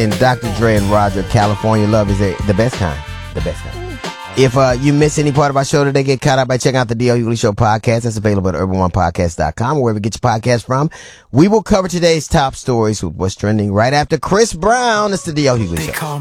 And Dr. Dre and Roger, California Love is the best kind. The best kind. If you miss any part of our show today, get caught up by checking out the D.L. Hughley Show podcast. That's available at urban1podcast.com or wherever you get your podcast from. We will cover today's top stories with what's trending right after Chris Brown. It's the D.L. Hughley Show.